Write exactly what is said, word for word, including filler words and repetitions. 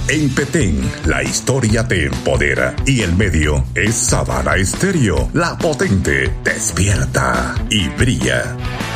En Petén, la historia te empodera y el medio es Sabana Estéreo, la potente, despierta y brilla.